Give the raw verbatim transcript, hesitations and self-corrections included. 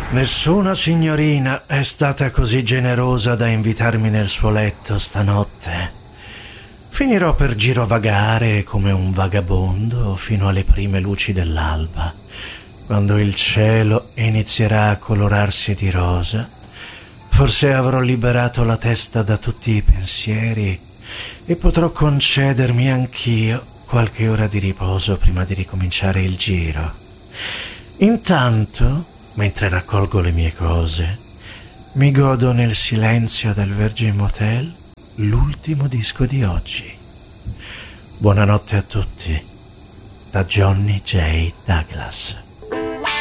Nessuna signorina è stata così generosa da invitarmi nel suo letto stanotte. Finirò per girovagare come un vagabondo fino alle prime luci dell'alba, quando il cielo inizierà a colorarsi di rosa. Forse avrò liberato la testa da tutti i pensieri e potrò concedermi anch'io qualche ora di riposo prima di ricominciare il giro. Intanto, mentre raccolgo le mie cose, mi godo nel silenzio del Virgin Motel l'ultimo disco di oggi. Buonanotte a tutti, da Johnny J. Douglas.